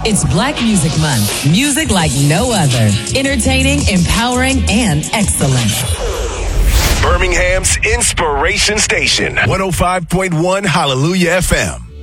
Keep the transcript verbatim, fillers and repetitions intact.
It's Black Music Month. Music like no other. Entertaining, empowering, and excellent. Birmingham's Inspiration Station. one oh five point one Hallelujah F M.